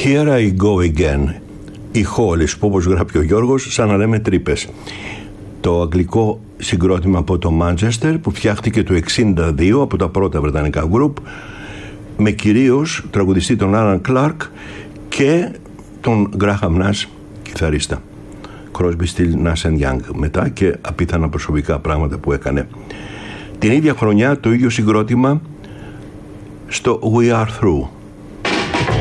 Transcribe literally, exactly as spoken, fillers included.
Here I go again. Οι Hollies, που όπως γράφει ο Γιώργος, σαν να λέμε τρύπες. Το αγγλικό συγκρότημα από το Manchester που φτιάχτηκε το εξήντα δύο από τα πρώτα βρετανικά γκρουπ, με κυρίως τραγουδιστή τον Alan Clark και τον Graham Nash κιθαρίστα. Crosby, Still, Nash and Young μετά και απίθανα προσωπικά πράγματα που έκανε. Την ίδια χρονιά το ίδιο συγκρότημα στο We Are Through.